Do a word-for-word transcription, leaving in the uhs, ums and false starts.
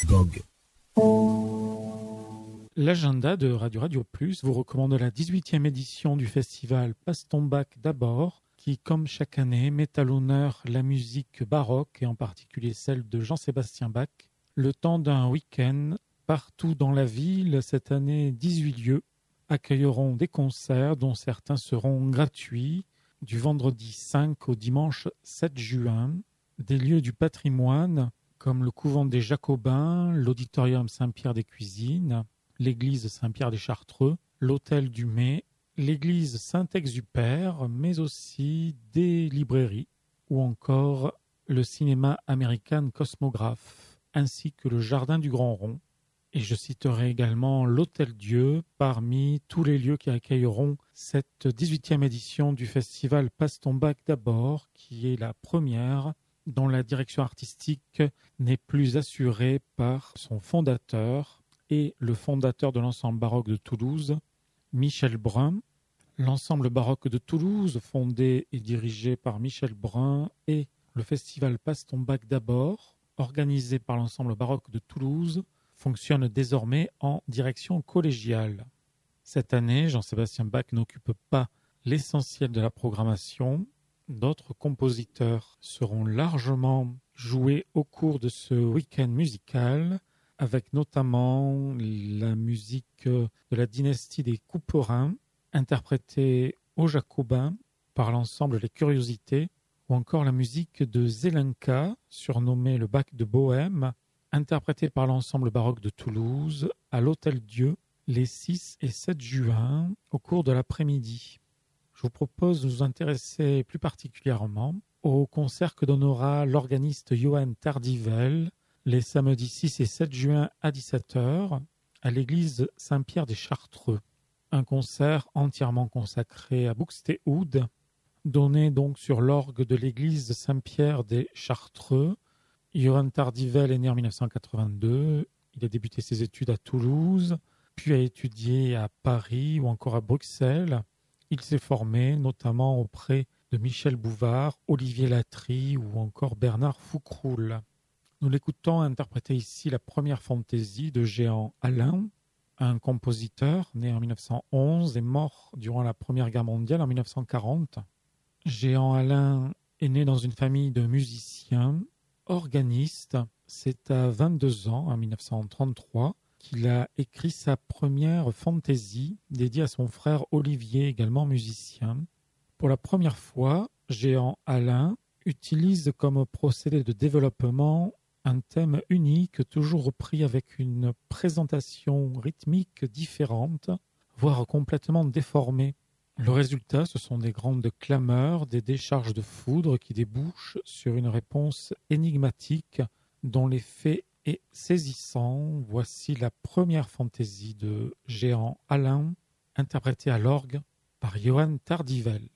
Gog. L'agenda de Radio Radio Plus vous recommande la dix-huitième édition du festival Passe ton bac d'abord, qui, comme chaque année, met à l'honneur la musique baroque et en particulier celle de Jean-Sébastien Bach. Le temps d'un week-end, partout dans la ville, cette année, dix-huit lieux accueilleront des concerts dont certains seront gratuits, du vendredi cinq au dimanche sept juin. Des lieux du patrimoine, comme le couvent des Jacobins, l'auditorium Saint-Pierre des Cuisines, l'église Saint-Pierre des Chartreux, l'hôtel du Mai, l'église Saint-Exupère, mais aussi des librairies, ou encore le cinéma American Cosmographe, ainsi que le jardin du Grand Rond. Et je citerai également l'Hôtel-Dieu parmi tous les lieux qui accueilleront cette dix-huitième édition du festival Passe ton bac d'abord, qui est la première dont la direction artistique n'est plus assurée par son fondateur et le fondateur de l'ensemble baroque de Toulouse, Michel Brun. L'ensemble baroque de Toulouse, fondé et dirigé par Michel Brun, et le festival Passe ton bac d'abord, organisé par l'ensemble baroque de Toulouse, fonctionne désormais en direction collégiale. Cette année, Jean-Sébastien Bach n'occupe pas l'essentiel de la programmation. D'autres compositeurs seront largement joués au cours de ce week-end musical, avec notamment la musique de la dynastie des Couperins, interprétée aux Jacobins par l'ensemble Les Curiosités, ou encore la musique de Zelenka, surnommée le Bach de Bohême, interprétée par l'ensemble baroque de Toulouse à l'Hôtel-Dieu les six et sept juin au cours de l'après-midi. Je vous propose de nous intéresser plus particulièrement au concert que donnera l'organiste Johan Tardivel les samedis six et sept juin à dix-sept heures à l'église Saint-Pierre des Chartreux. Un concert entièrement consacré à Buxtehude, donné donc sur l'orgue de l'église Saint-Pierre des Chartreux. Johan Tardivel est né en dix-neuf cent quatre-vingt-deux. Il a débuté ses études à Toulouse, puis a étudié à Paris ou encore à Bruxelles. Il s'est formé notamment auprès de Michel Bouvard, Olivier Latry ou encore Bernard Foucroul. Nous l'écoutons interpréter ici la première fantaisie de Jehan Alain, un compositeur né en dix-neuf cent onze et mort durant la Première Guerre mondiale en dix-neuf cent quarante. Jehan Alain est né dans une famille de musiciens, organistes. C'est à vingt-deux ans, en dix-neuf cent trente-trois, qu'il a écrit sa première fantaisie dédiée à son frère Olivier, également musicien. Pour la première fois, Jehan Alain utilise comme procédé de développement un thème unique, toujours repris avec une présentation rythmique différente, voire complètement déformée. Le résultat, ce sont des grandes clameurs, des décharges de foudre qui débouchent sur une réponse énigmatique dont l'effet est saisissant. Voici la première fantaisie de Jehan Alain, interprétée à l'orgue par Johan Tardivel.